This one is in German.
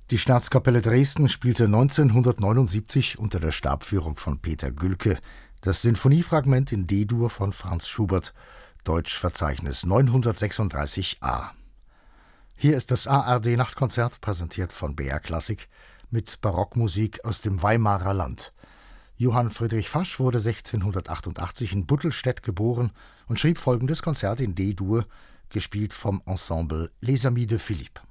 Die Staatskapelle Dresden spielte 1979 unter der Stabführung von Peter Gülke das Sinfoniefragment in D-Dur von Franz Schubert, Deutschverzeichnis 936a. Hier ist das ARD-Nachtkonzert, präsentiert von BR Klassik, mit Barockmusik aus dem Weimarer Land. Johann Friedrich Fasch wurde 1688 in Buttelstedt geboren und schrieb folgendes Konzert in D-Dur, gespielt vom Ensemble Les Amis de Philippe.